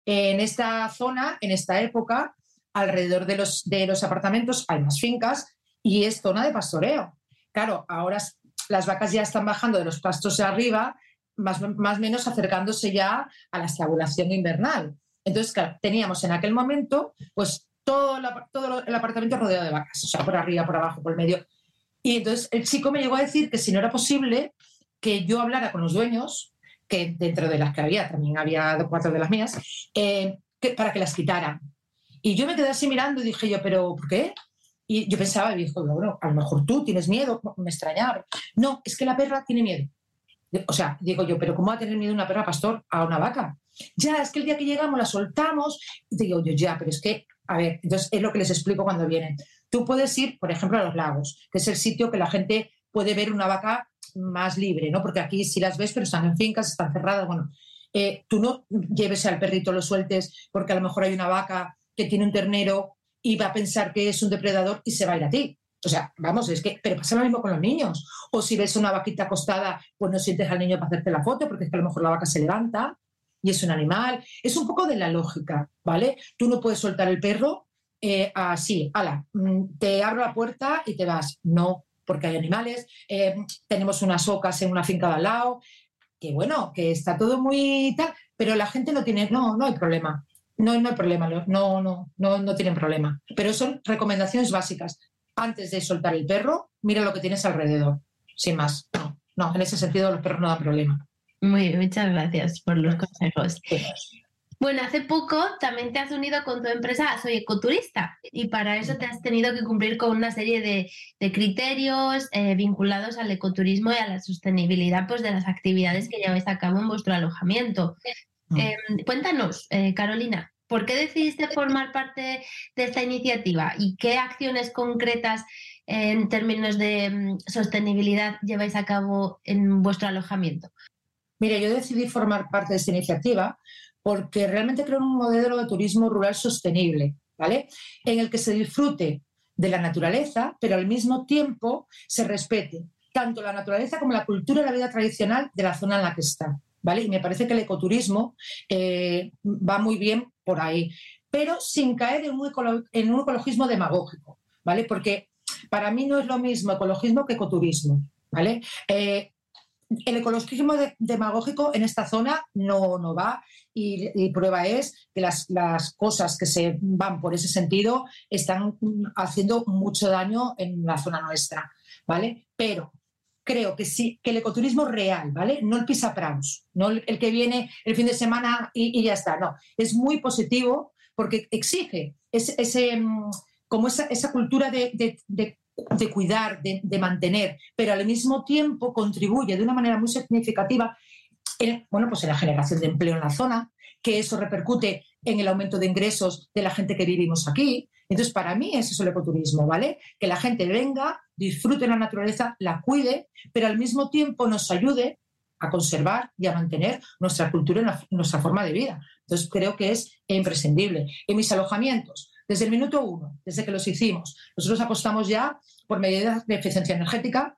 En esta zona, en esta época, alrededor de los apartamentos hay más fincas y es zona de pastoreo. Claro, ahora las vacas ya están bajando de los pastos de arriba, más o menos acercándose ya a la estabulación invernal. Entonces, claro, teníamos en aquel momento pues todo el apartamento rodeado de vacas, o sea, por arriba, por abajo, por el medio. Y entonces el chico me llegó a decir que si no era posible que yo hablara con los dueños, que dentro de las que había, también había 4 de las mías, para que las quitaran. Y yo me quedé así mirando y dije yo, ¿pero por qué? Y yo pensaba, y dijo, bueno, a lo mejor tú tienes miedo, me extrañaba. No, es que la perra tiene miedo. O sea, digo yo, ¿pero cómo va a tener miedo una perra pastor a una vaca? Ya, es que el día que llegamos la soltamos. Y digo yo, ya, pero es que, a ver, entonces es lo que les explico cuando vienen. Tú puedes ir, por ejemplo, a los lagos, que es el sitio que la gente puede ver una vaca más libre, ¿no? Porque aquí sí las ves, pero están en fincas, están cerradas. Bueno, tú no lleves al perrito, lo sueltes, porque a lo mejor hay una vaca que tiene un ternero y va a pensar que es un depredador y se va a ir a ti. O sea, vamos, es que, pero pasa lo mismo con los niños. O si ves una vaquita acostada, pues no sientes al niño para hacerte la foto, porque es que a lo mejor la vaca se levanta y es un animal. Es un poco de la lógica, ¿vale? Tú no puedes soltar el perro así, ala, te abro la puerta y te vas. No, porque hay animales. Tenemos unas ocas en una finca de al lado, que bueno, que está todo muy tal, pero la gente no hay problema. No hay problema, no tienen problema. Pero son recomendaciones básicas. Antes de soltar el perro, mira lo que tienes alrededor, sin más. No, en ese sentido los perros no dan problema. Muy bien, muchas gracias por los consejos. Bueno, hace poco también te has unido con tu empresa Soy Ecoturista y para eso te has tenido que cumplir con una serie de criterios vinculados al ecoturismo y a la sostenibilidad pues, de las actividades que lleváis a cabo en vuestro alojamiento. Cuéntanos, Carolina, ¿por qué decidiste formar parte de esta iniciativa y qué acciones concretas en términos de sostenibilidad lleváis a cabo en vuestro alojamiento? Mira, yo decidí formar parte de esta iniciativa porque realmente creo en un modelo de turismo rural sostenible, ¿vale? En el que se disfrute de la naturaleza, pero al mismo tiempo se respete tanto la naturaleza como la cultura y la vida tradicional de la zona en la que está, ¿vale? Y me parece que el ecoturismo va muy bien por ahí, pero sin caer en un ecologismo demagógico, ¿vale? Porque para mí no es lo mismo ecologismo que ecoturismo, ¿vale? El ecologismo demagógico en esta zona no va y prueba es que las cosas que se van por ese sentido están haciendo mucho daño en la zona nuestra, ¿vale? Pero creo que sí, que el ecoturismo real, ¿vale? No el pisapraus, no el que viene el fin de semana y ya está, no. Es muy positivo porque exige como esa cultura de cuidar, de mantener, pero al mismo tiempo contribuye de una manera muy significativa en la generación de empleo en la zona, que eso repercute en el aumento de ingresos de la gente que vivimos aquí. Entonces, para mí ese es el ecoturismo, ¿vale? Que la gente venga, disfrute la naturaleza, la cuide, pero al mismo tiempo nos ayude a conservar y a mantener nuestra cultura y nuestra forma de vida. Entonces, creo que es imprescindible. En mis alojamientos, desde el minuto 1, desde que los hicimos, nosotros apostamos ya por medidas de eficiencia energética,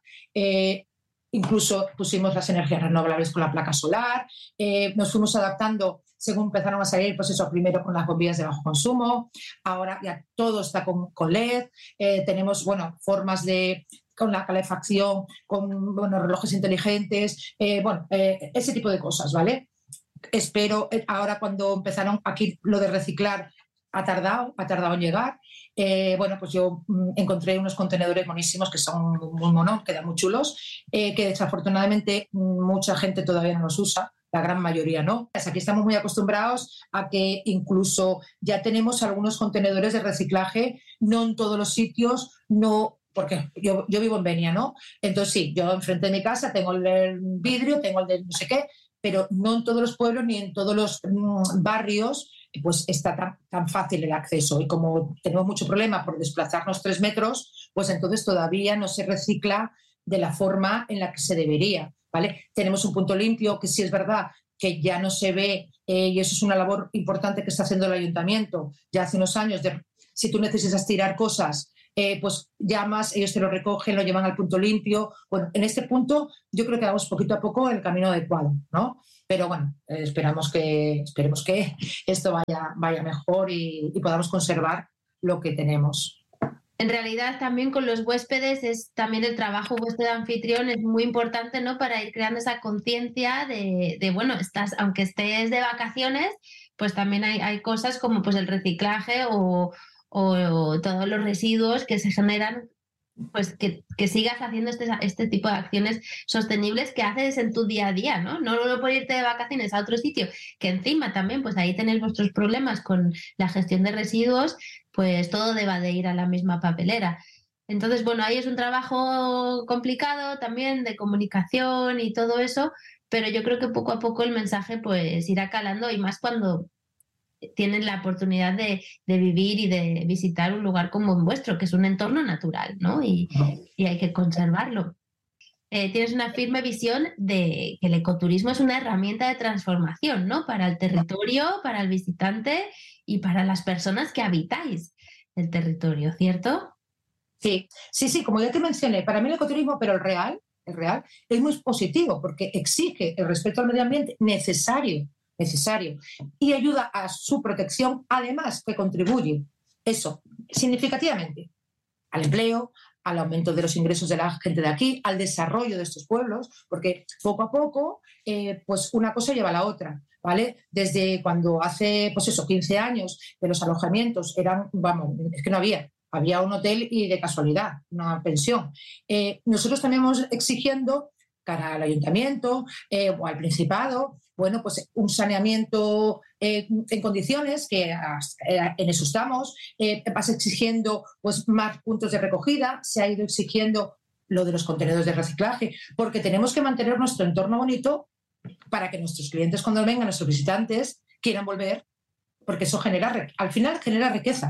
incluso pusimos las energías renovables con la placa solar, nos fuimos adaptando según empezaron a salir, pues eso, primero con las bombillas de bajo consumo, ahora ya todo está con LED, tenemos, formas con la calefacción, con relojes inteligentes, ese tipo de cosas, ¿vale? Espero, ahora cuando empezaron aquí lo de reciclar, ha tardado en llegar. Pues yo encontré unos contenedores monísimos que son muy monos, quedan muy chulos, que desafortunadamente mucha gente todavía no los usa, la gran mayoría no. Aquí estamos muy acostumbrados a que incluso ya tenemos algunos contenedores de reciclaje, no en todos los sitios, no, porque yo vivo en Benia, ¿no? Entonces sí, yo enfrente de mi casa tengo el del vidrio, tengo el del no sé qué, pero no en todos los pueblos ni en todos los barrios pues está tan fácil el acceso, y como tenemos mucho problema por desplazarnos 3 metros, pues entonces todavía no se recicla de la forma en la que se debería, ¿vale? Tenemos un punto limpio que sí es verdad que ya no se ve, y eso es una labor importante que está haciendo el ayuntamiento ya hace unos años, si tú necesitas tirar cosas pues llamas, ellos te lo recogen, lo llevan al punto limpio. Bueno, en este punto yo creo que vamos poquito a poco en el camino adecuado, ¿no? Pero bueno, esperemos que esto vaya mejor y podamos conservar lo que tenemos. En realidad también con los huéspedes es también el trabajo vuestro de anfitrión es muy importante, ¿no? Para ir creando esa conciencia de bueno, aunque estés de vacaciones, pues también hay cosas como pues el reciclaje o todos los residuos que se generan, pues que sigas haciendo este tipo de acciones sostenibles que haces en tu día a día, ¿no? No por irte de vacaciones a otro sitio, que encima también, pues ahí tenéis vuestros problemas con la gestión de residuos, pues todo deba de ir a la misma papelera. Entonces, bueno, ahí es un trabajo complicado también de comunicación y todo eso, pero yo creo que poco a poco el mensaje pues irá calando y más cuando tienen la oportunidad de vivir y de visitar un lugar como el vuestro, que es un entorno natural, ¿no? Y hay que conservarlo. Tienes una firme visión de que el ecoturismo es una herramienta de transformación, ¿no? Para el territorio, para el visitante y para las personas que habitáis el territorio, ¿cierto? Sí, como ya te mencioné, para mí el ecoturismo, pero el real es muy positivo porque exige el respeto al medio ambiente necesario y ayuda a su protección, además que contribuye eso significativamente al empleo, al aumento de los ingresos de la gente de aquí, al desarrollo de estos pueblos, porque poco a poco pues una cosa lleva a la otra, ¿vale? Desde cuando hace, pues eso, 15 años que los alojamientos eran, vamos, es que no había un hotel y de casualidad, una pensión. Nosotros también vamos exigiendo cara al ayuntamiento o al Principado, bueno, pues un saneamiento en condiciones, que en eso estamos, vas exigiendo pues más puntos de recogida, se ha ido exigiendo lo de los contenedores de reciclaje, porque tenemos que mantener nuestro entorno bonito para que nuestros clientes cuando vengan, nuestros visitantes, quieran volver, porque eso al final genera riqueza.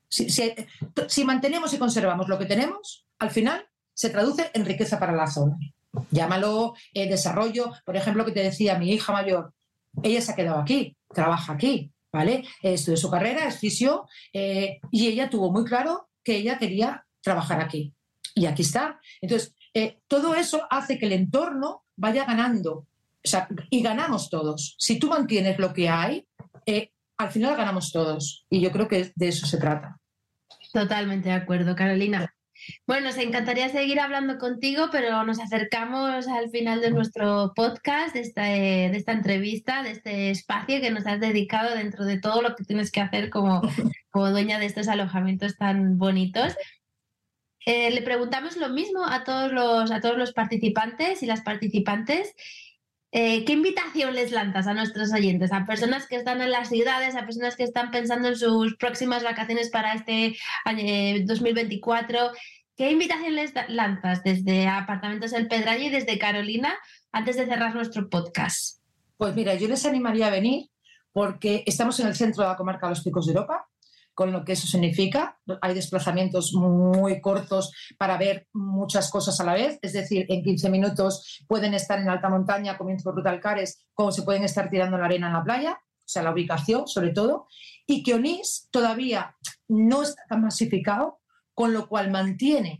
Si mantenemos y conservamos lo que tenemos, al final se traduce en riqueza para la zona. Llámalo desarrollo, por ejemplo, que te decía mi hija mayor, ella se ha quedado aquí, trabaja aquí, ¿vale? Estudió su carrera, es fisio, y ella tuvo muy claro que ella quería trabajar aquí. Y aquí está. Entonces, todo eso hace que el entorno vaya ganando, o sea, y ganamos todos. Si tú mantienes lo que hay, al final ganamos todos. Y yo creo que de eso se trata. Totalmente de acuerdo, Carolina. Bueno, nos encantaría seguir hablando contigo, pero nos acercamos al final de nuestro podcast, de esta entrevista, de este espacio que nos has dedicado dentro de todo lo que tienes que hacer como dueña de estos alojamientos tan bonitos. Le preguntamos lo mismo a todos los participantes y las participantes. ¿Qué invitación les lanzas a nuestros oyentes? A personas que están en las ciudades, a personas que están pensando en sus próximas vacaciones para este año 2024. ¿Qué invitación les lanzas desde Apartamentos El Pedrallo y desde Carolina antes de cerrar nuestro podcast? Pues mira, yo les animaría a venir porque estamos en el centro de la comarca de los Picos de Europa, con lo que eso significa. Hay desplazamientos muy cortos para ver muchas cosas a la vez, es decir, en 15 minutos pueden estar en alta montaña comiendo ruta Alcares, como se pueden estar tirando la arena en la playa, o sea, la ubicación sobre todo, y que Onís todavía no está tan masificado, con lo cual mantiene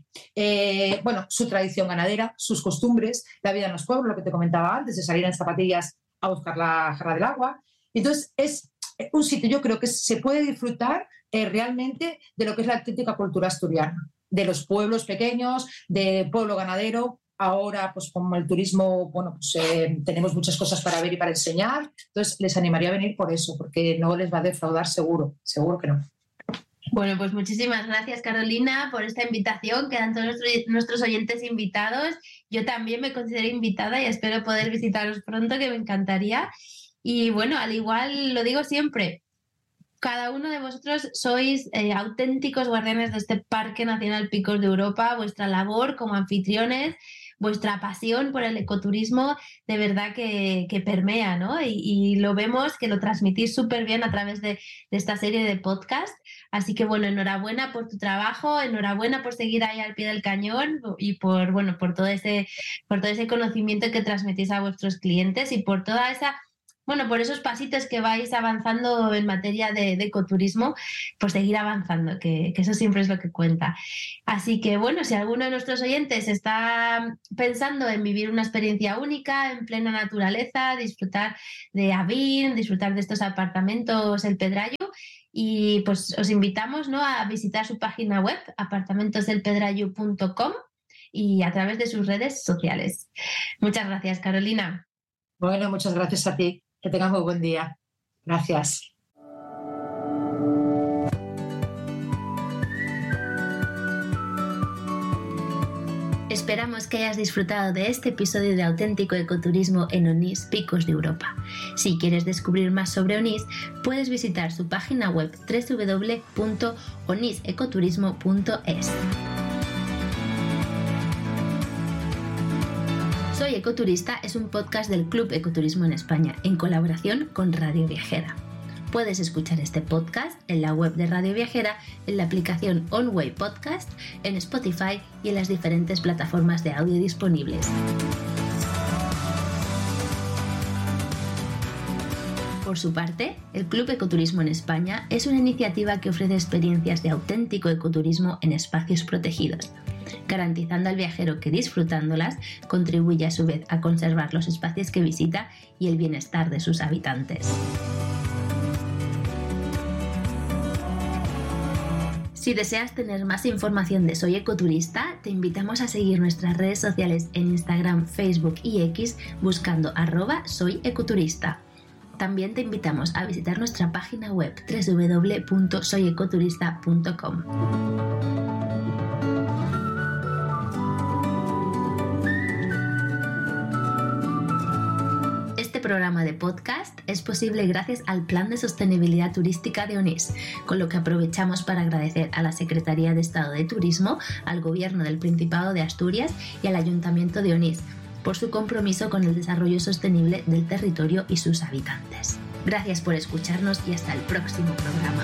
su tradición ganadera, sus costumbres, la vida en los pueblos, lo que te comentaba antes, de salir en zapatillas a buscar la jarra del agua. Entonces, es un sitio, yo creo que se puede disfrutar realmente de lo que es la auténtica cultura asturiana, de los pueblos pequeños, del pueblo ganadero. Ahora, pues como el turismo, bueno, pues tenemos muchas cosas para ver y para enseñar. Entonces, les animaría a venir por eso, porque no les va a defraudar seguro que no. Bueno, pues muchísimas gracias, Carolina, por esta invitación. Quedan todos nuestros oyentes invitados. Yo también me considero invitada y espero poder visitaros pronto, que me encantaría. Y bueno, al igual lo digo siempre, cada uno de vosotros sois auténticos guardianes de este Parque Nacional Picos de Europa. Vuestra labor como anfitriones, vuestra pasión por el ecoturismo, de verdad que permea, ¿no? Y lo vemos, que lo transmitís súper bien a través de esta serie de podcast. Así que bueno, enhorabuena por tu trabajo, enhorabuena por seguir ahí al pie del cañón y por todo ese conocimiento que transmitís a vuestros clientes y por toda esa bueno, por esos pasitos que vais avanzando en materia de ecoturismo, pues seguir avanzando, que eso siempre es lo que cuenta. Así que bueno, si alguno de nuestros oyentes está pensando en vivir una experiencia única en plena naturaleza, disfrutar de Avín, disfrutar de estos apartamentos El Pedrallo, y pues os invitamos, ¿no?, a visitar su página web, apartamentosdelpedrallo.com, y a través de sus redes sociales. Muchas gracias, Carolina. Bueno, muchas gracias a ti. Que tengas muy buen día. Gracias. Esperamos que hayas disfrutado de este episodio de Auténtico Ecoturismo en Onís, Picos de Europa. Si quieres descubrir más sobre Onís, puedes visitar su página web www.onisecoturismo.es. Soy Ecoturista es un podcast del Club Ecoturismo en España, en colaboración con Radio Viajera. Puedes escuchar este podcast en la web de Radio Viajera, en la aplicación OnWay Podcast, en Spotify y en las diferentes plataformas de audio disponibles. Por su parte, el Club Ecoturismo en España es una iniciativa que ofrece experiencias de auténtico ecoturismo en espacios protegidos, garantizando al viajero que disfrutándolas contribuye a su vez a conservar los espacios que visita y el bienestar de sus habitantes. Si deseas tener más información de Soy Ecoturista, te invitamos a seguir nuestras redes sociales en Instagram, Facebook y X buscando @soyecoturista. También te invitamos a visitar nuestra página web www.soyecoturista.com. Este programa de podcast es posible gracias al Plan de Sostenibilidad Turística de Onís, con lo que aprovechamos para agradecer a la Secretaría de Estado de Turismo, al Gobierno del Principado de Asturias y al Ayuntamiento de Onís por su compromiso con el desarrollo sostenible del territorio y sus habitantes. Gracias por escucharnos y hasta el próximo programa.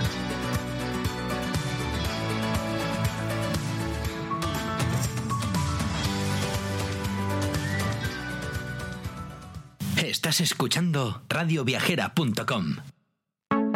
Estás escuchando radioviajera.com.